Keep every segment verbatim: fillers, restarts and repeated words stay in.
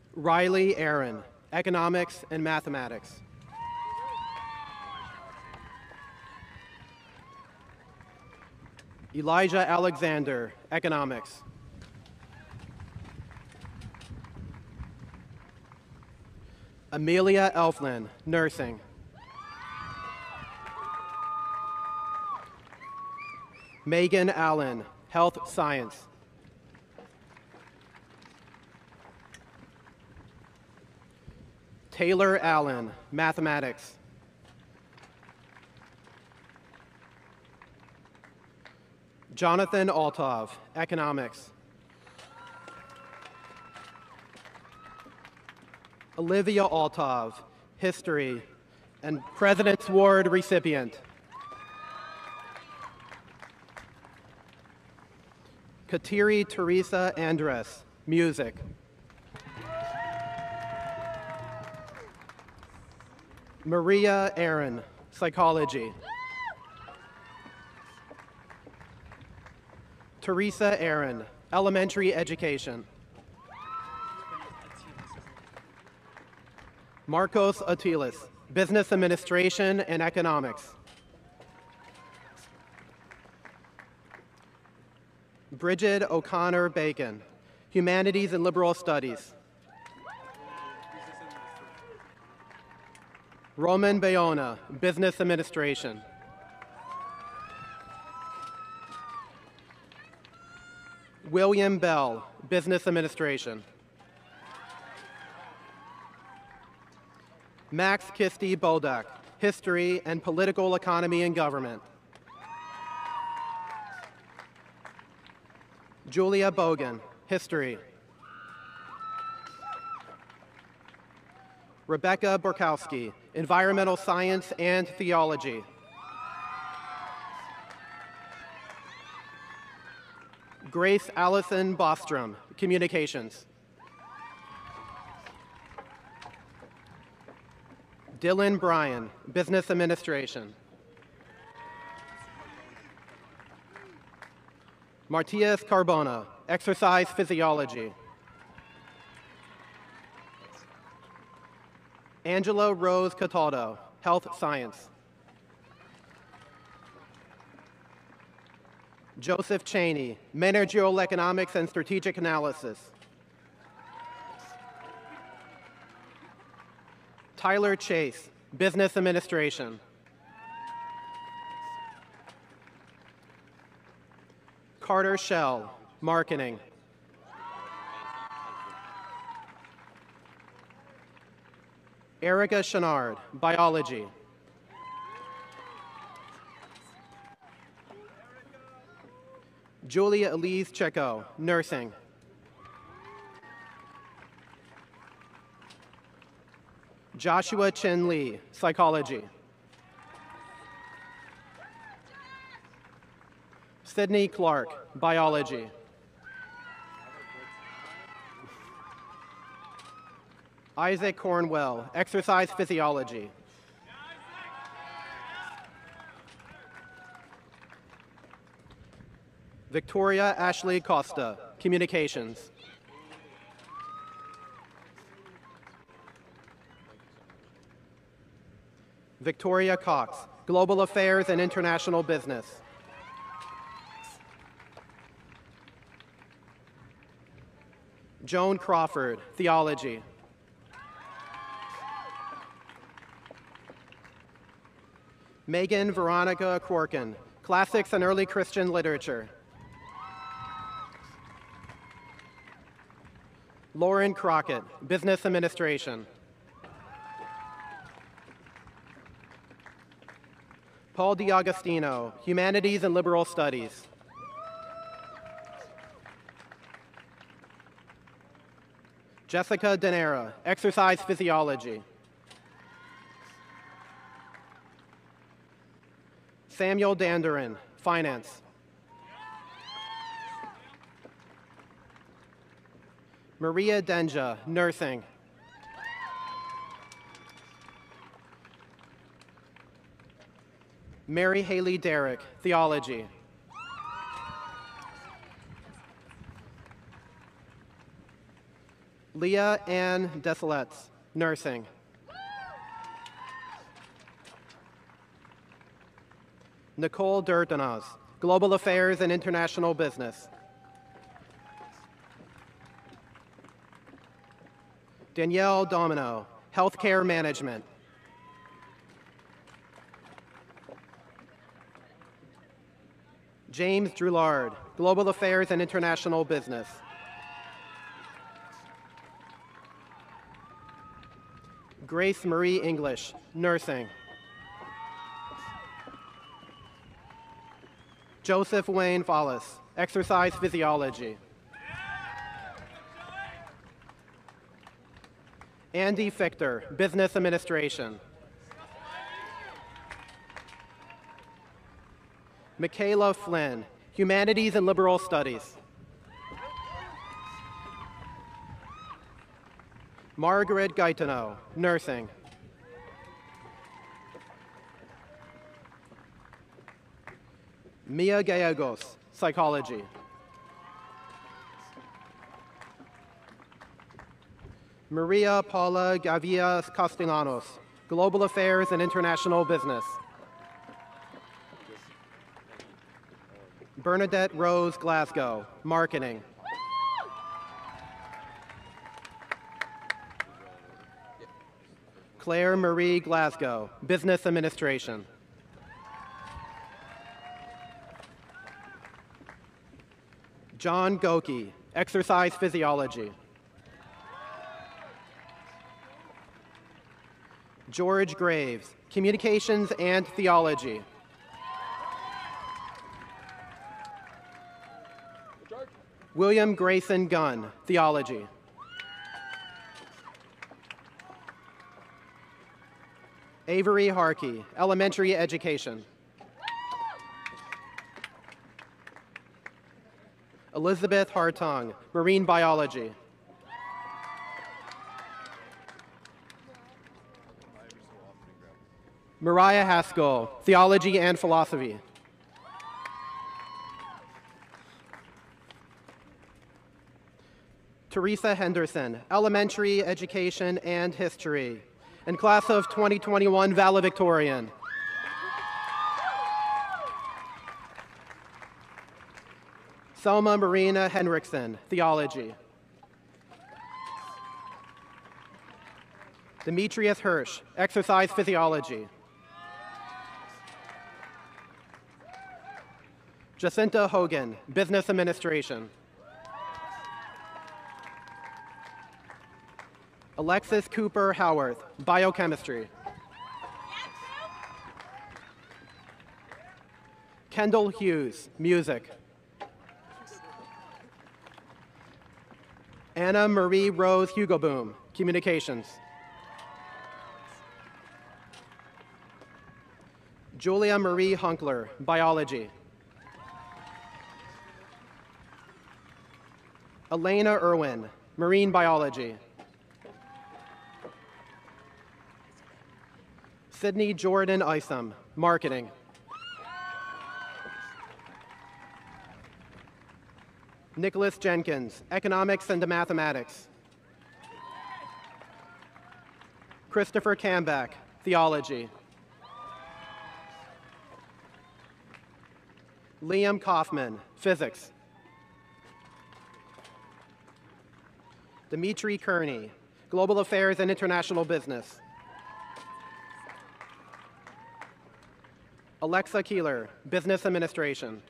Riley Aaron, Economics and Mathematics. Elijah Alexander, Economics. Amelia Elflin, Nursing. Megan Allen, Health Science. Taylor Allen, Mathematics. Jonathan Altov, Economics. Olivia Altov, History, and President's Award recipient. Kateri Teresa Andres, Music. Maria Aaron, Psychology. Teresa Aaron, Elementary Education. Marcos Atilis, Business Administration and Economics. Bridget O'Connor Bacon, Humanities and Liberal Studies. Roman Bayona, Business Administration. William Bell, Business Administration. Max Kisti Bodak, History and Political Economy and Government. Julia Bogan, History. Rebecca Borkowski, Environmental Science and Theology. Grace Allison Bostrom, Communications. Dylan Bryan, Business Administration. Martias Carbona, Exercise Physiology. Angela Rose Cataldo, Health Science. Joseph Cheney, Managerial Economics and Strategic Analysis. Tyler Chase, Business Administration. Carter Shell, Marketing. Erica Chenard, Biology. Julia Elise Checo, Nursing. Joshua Chin Lee, Psychology. Sydney Clark, Biology. Isaac Cornwell, Exercise Physiology. Victoria Ashley Costa, Communications. Victoria Cox, Global Affairs and International Business. Joan Crawford, Theology. Megan Veronica Corkin, Classics and Early Christian Literature. Lauren Crockett, Business Administration. Paul D'Agostino, Humanities and Liberal Studies. Jessica Danera, Exercise Physiology. Samuel Danderin, Finance. Maria Denja, Nursing. Mary Haley Derrick, Theology. Leah Ann Desilets, nursing. Nicole Durdenaz, Global Affairs and International Business. Danielle Domino, Healthcare Management. James Droulard, Global Affairs and International Business. Grace Marie English, Nursing. Joseph Wayne Follis, Exercise Physiology. Andy Fichter, Business Administration. Michaela Flynn, Humanities and Liberal Studies. Margaret Gaetano, Nursing. Mia Gallegos, Psychology. Maria Paula Gavia Castellanos, Global Affairs and International Business. Bernadette Rose Glasgow, Marketing. Claire Marie Glasgow, Business Administration. John Goki, Exercise Physiology. George Graves, Communications and Theology. William Grayson Gunn, Theology. Avery Harkey, Elementary Education. Elizabeth Hartung, Marine Biology. Mariah Haskell, Theology and Philosophy. Teresa Henderson, Elementary Education and History, and class of twenty twenty-one valedictorian. Selma Marina Henriksen, Theology. Demetrius Hirsch, Exercise Physiology. Jacinta Hogan, Business Administration. Alexis Cooper Howarth, Biochemistry. Kendall Hughes, Music. Anna Marie Rose Hugoboom, Communications. Julia Marie Hunkler, Biology. Elena Irwin, Marine Biology. Sydney Jordan Isom, Marketing. Nicholas Jenkins, Economics and Mathematics. Christopher Camback, Theology. Liam Kaufman, Physics. Dimitri Kearney, Global Affairs and International Business. Alexa Keeler, Business Administration.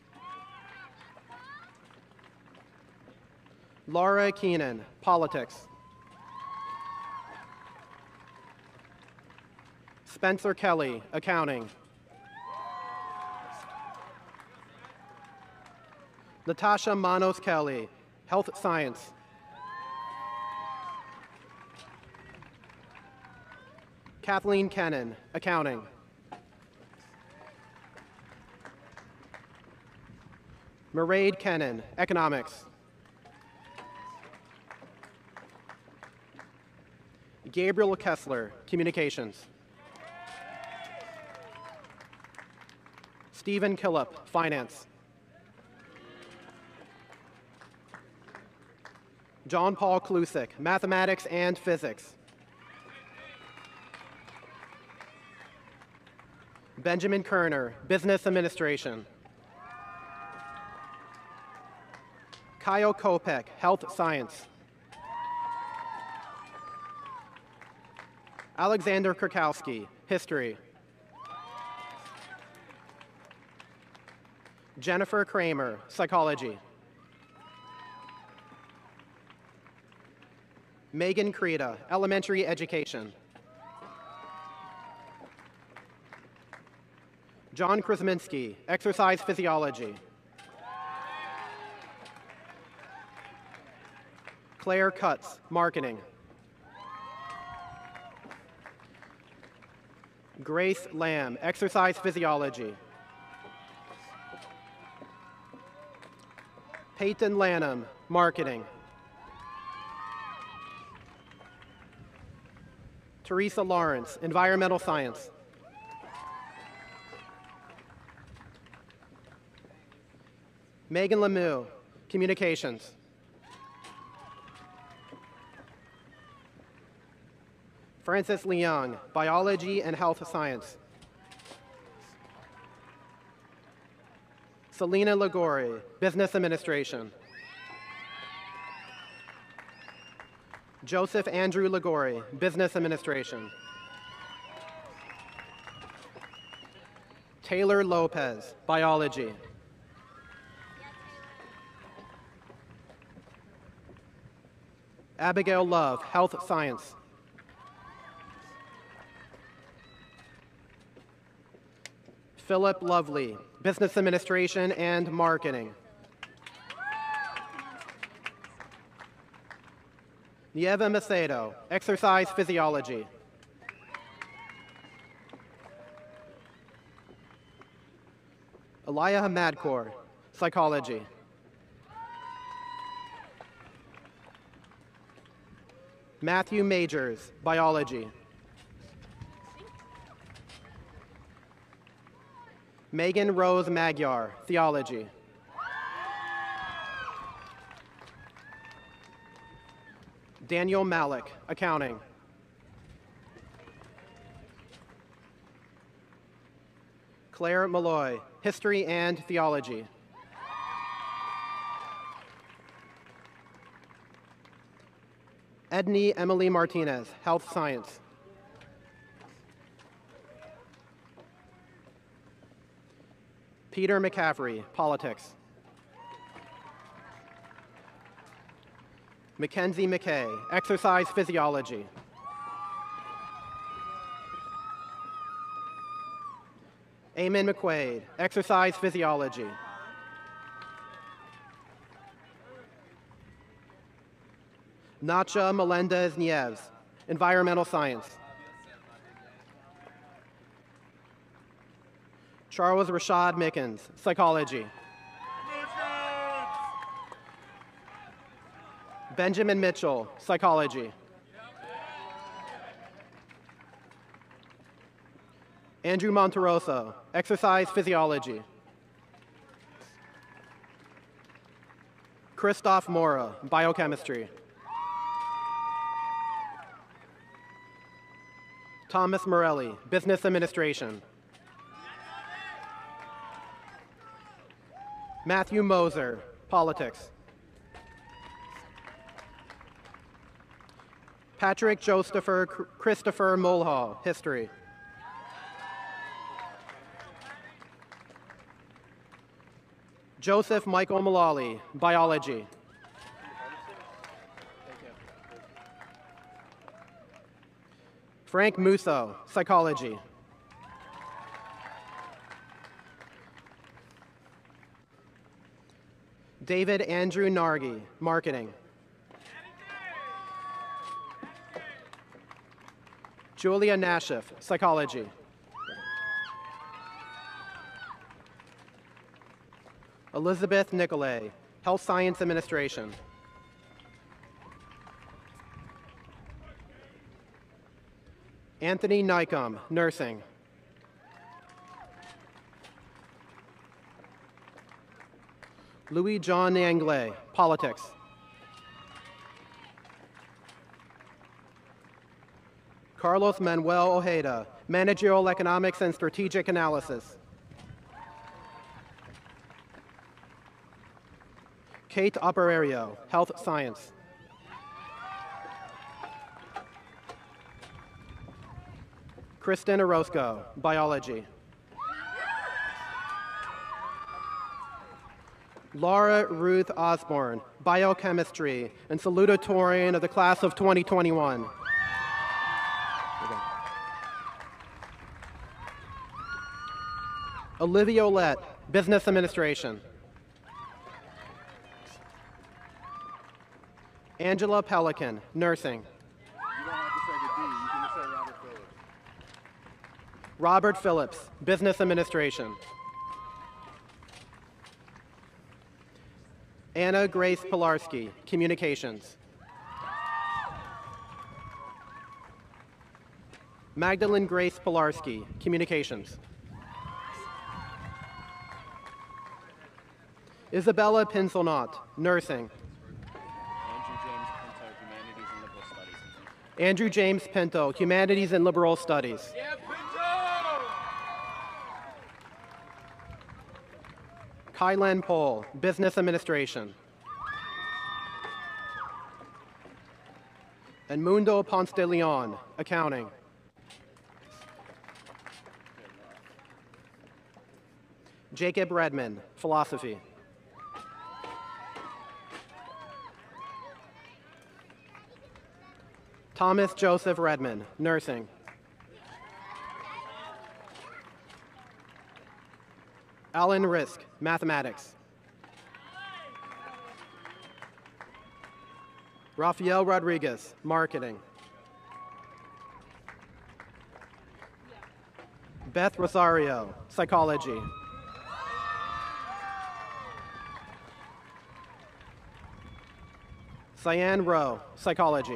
Laura Keenan, Politics. Spencer Kelly, Accounting. Natasha Manos Kelly, Health Science. Kathleen Kennan, Accounting. Mairead Kennan, Economics. Gabriel Kessler, Communications. Stephen Killip, Finance. John Paul Klusik, Mathematics and Physics. Benjamin Kerner, Business Administration. Kyle Kopek, Health Science. Alexander Krakowski, History. Jennifer Kramer, Psychology. Megan Kreda, Elementary Education. John Krasminski, Exercise Physiology. Claire Cutts, Marketing. Grace Lamb, Exercise Physiology. Peyton Lanham, Marketing. Teresa Lawrence, Environmental Science. Megan Lemieux, Communications. Francis Leung, Biology and Health Science. Selena Ligori, Business Administration. Joseph Andrew Ligori, Business Administration. Taylor Lopez, Biology. Abigail Love, Health Science. Philip Lovely, Business Administration and Marketing. Nieva Macedo, Exercise Physiology. Elia Madkor, Psychology. Matthew Majors, Biology. Megan Rose Magyar, Theology. Daniel Malik, Accounting. Claire Malloy, History and Theology. Edney Emily Martinez, Health Science. Peter McCaffrey, Politics. Mackenzie McKay, Exercise Physiology. Eamon McQuaid, Exercise Physiology. Nacha Melendez Nieves, Environmental Science. Charles Rashad Mickens, Psychology. Benjamin Mitchell, Psychology. Andrew Monteroso, Exercise Physiology. Christoph Mora, Biochemistry. Thomas Morelli, Business Administration. Matthew Moser, Politics. Patrick Jostopher Christopher Mulhall, History. Joseph Michael Mullally, Biology. Frank Musso, Psychology. David Andrew Nargi, Marketing. Julia Nashif, Psychology. Elizabeth Nicolay, Health Science Administration. Anthony Nycom, Nursing. Louis John Anglais, Politics. Carlos Manuel Ojeda, Managerial Economics and Strategic Analysis. Kate Operario, Health Science. Kristen Orozco, Biology. Laura Ruth Osborne, Biochemistry, and salutatorian of the class of twenty twenty-one. Olivia Olette, Business Administration. Angela Pelican, Nursing. You don't have to say the D, you can just say Robert Phillips. Robert Phillips, Business Administration. Anna Grace Pilarski, Communications. Magdalene Grace Pilarski, Communications. Isabella Pincelnot, Nursing. Andrew James Pinto, Humanities and Liberal Studies. Yeah, Pinto! Kylan Pohl, Business Administration. And Mundo Ponce de Leon, Accounting. Jacob Redman, Philosophy. Thomas Joseph Redman, Nursing. Alan Risk, Mathematics. Rafael Rodriguez, Marketing. Beth Rosario, Psychology. Cyan Rowe, Psychology.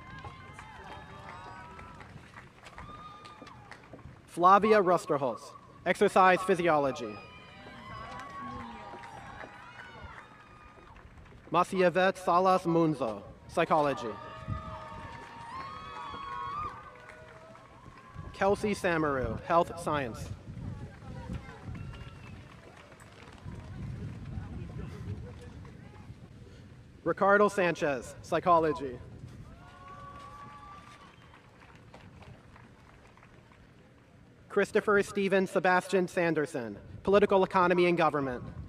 Flavia Rusterholz, Exercise Physiology. Masievet Salas Munzo, Psychology. Kelsey Samaru, Health Science. Ricardo Sanchez, Psychology. Christopher Stephen Sebastian Sanderson, Political Economy and Government.